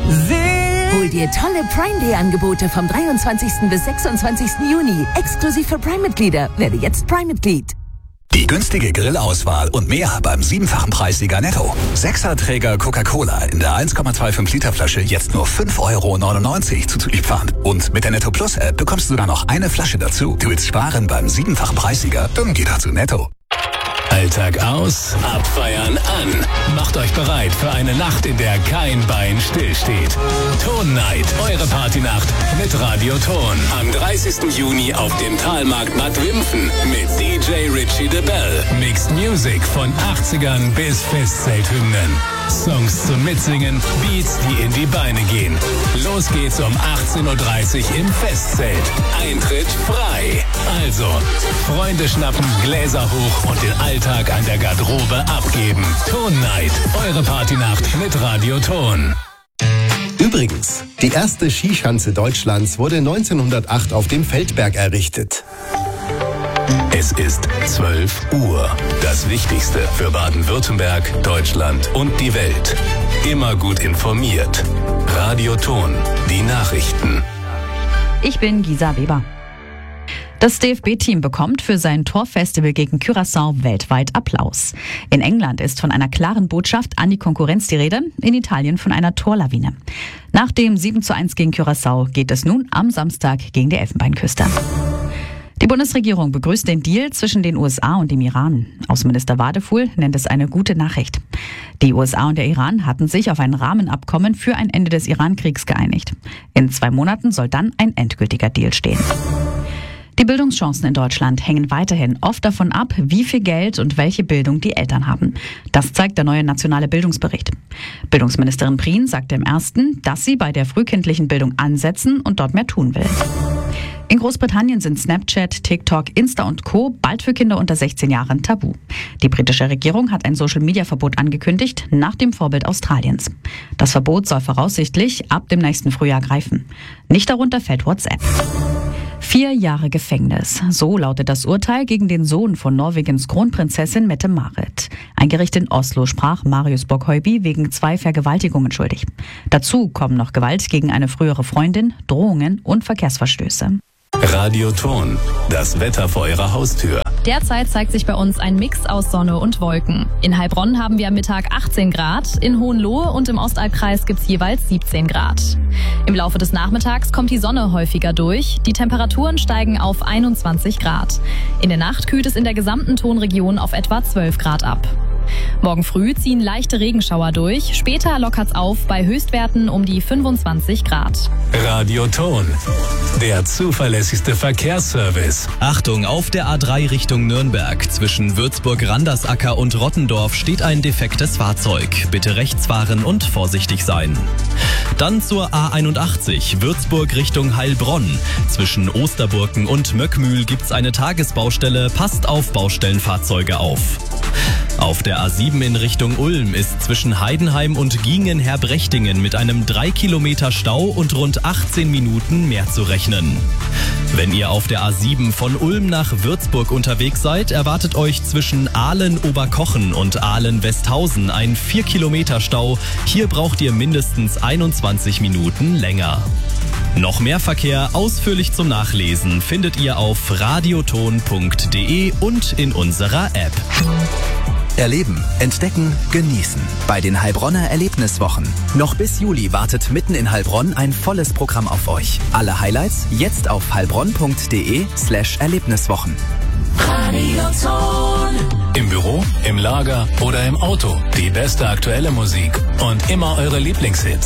Hol dir tolle Prime Day Angebote vom 23. bis 26. Juni. Exklusiv für Prime-Mitglieder. Werde jetzt Prime-Mitglied. Die günstige Grillauswahl und mehr beim 7-fachen Preissieger Netto. 6er-Träger Coca-Cola in der 1,25 Liter Flasche jetzt nur 5,99 € zuzüglich Pfand. Und mit der Netto Plus App bekommst du dann noch eine Flasche dazu. Du willst sparen beim 7-fachen Preissieger? Dann geh dazu Netto. Alltag aus, abfeiern an. Macht euch bereit für eine Nacht, in der kein Bein stillsteht. Ton Night, eure Partynacht mit Radio Ton. Am 30. Juni auf dem Talmarkt Bad Wimpfen mit DJ Richie de Bell. Mixed Music von 80ern bis Festzelthymnen. Songs zum Mitsingen, Beats, die in die Beine gehen. Los geht's um 18:30 Uhr im Festzelt. Eintritt frei. Also, Freunde schnappen, Gläser hoch und den Alltag an der Garderobe abgeben. Ton Night, eure Partynacht mit Radio Ton. Übrigens, die erste Skischanze Deutschlands wurde 1908 auf dem Feldberg errichtet. Es ist 12 Uhr. Das Wichtigste für Baden-Württemberg, Deutschland und die Welt. Immer gut informiert. Radio Ton, die Nachrichten. Ich bin Gisa Weber. Das DFB-Team bekommt für sein Torfestival gegen Curaçao weltweit Applaus. In England ist von einer klaren Botschaft an die Konkurrenz die Rede, in Italien von einer Torlawine. Nach dem 7:1 gegen Curaçao geht es nun am Samstag gegen die Elfenbeinküste. Die Bundesregierung begrüßt den Deal zwischen den USA und dem Iran. Außenminister Wadefuhl nennt es eine gute Nachricht. Die USA und der Iran hatten sich auf ein Rahmenabkommen für ein Ende des Iran-Kriegs geeinigt. In 2 Monaten soll dann ein endgültiger Deal stehen. Die Bildungschancen in Deutschland hängen weiterhin oft davon ab, wie viel Geld und welche Bildung die Eltern haben. Das zeigt der neue nationale Bildungsbericht. Bildungsministerin Prien sagte im ersten, dass sie bei der frühkindlichen Bildung ansetzen und dort mehr tun will. In Großbritannien sind Snapchat, TikTok, Insta und Co. bald für Kinder unter 16 Jahren tabu. Die britische Regierung hat ein Social-Media-Verbot angekündigt, nach dem Vorbild Australiens. Das Verbot soll voraussichtlich ab dem nächsten Frühjahr greifen. Nicht darunter fällt WhatsApp. 4 Jahre Gefängnis. So lautet das Urteil gegen den Sohn von Norwegens Kronprinzessin Mette-Marit. Ein Gericht in Oslo sprach Marius Bokhøiby wegen 2 Vergewaltigungen schuldig. Dazu kommen noch Gewalt gegen eine frühere Freundin, Drohungen und Verkehrsverstöße. Radio Ton, das Wetter vor Ihrer Haustür. Derzeit zeigt sich bei uns ein Mix aus Sonne und Wolken. In Heilbronn haben wir am Mittag 18 Grad, in Hohenlohe und im Ostalbkreis gibt's jeweils 17 Grad. Im Laufe des Nachmittags kommt die Sonne häufiger durch, die Temperaturen steigen auf 21 Grad. In der Nacht kühlt es in der gesamten Tonregion auf etwa 12 Grad ab. Morgen früh ziehen leichte Regenschauer durch, später lockert's auf bei Höchstwerten um die 25 Grad. Radio Ton, der zuverlässigste Verkehrsservice. Achtung, auf der A3 Richtung Nürnberg. Zwischen Würzburg-Randersacker und Rottendorf steht ein defektes Fahrzeug. Bitte rechts fahren und vorsichtig sein. Dann zur A81, Würzburg Richtung Heilbronn. Zwischen Osterburken und Möckmühl gibt's eine Tagesbaustelle. Passt auf Baustellenfahrzeuge auf. Auf der A7 in Richtung Ulm ist zwischen Heidenheim und Giengen-Herbrechtingen mit einem 3 Kilometer Stau und rund 18 Minuten mehr zu rechnen. Wenn ihr auf der A7 von Ulm nach Würzburg unterwegs seid, erwartet euch zwischen Aalen-Oberkochen und Aalen-Westhausen ein 4 Kilometer Stau. Hier braucht ihr mindestens 21 Minuten länger. Noch mehr Verkehr ausführlich zum Nachlesen findet ihr auf radioton.de und in unserer App. Erleben, entdecken, genießen. Bei den Heilbronner Erlebniswochen. Noch bis Juli wartet mitten in Heilbronn ein volles Programm auf euch. Alle Highlights jetzt auf heilbronn.de/Erlebniswochen. Im Büro, im Lager oder im Auto. Die beste aktuelle Musik und immer eure Lieblingshits.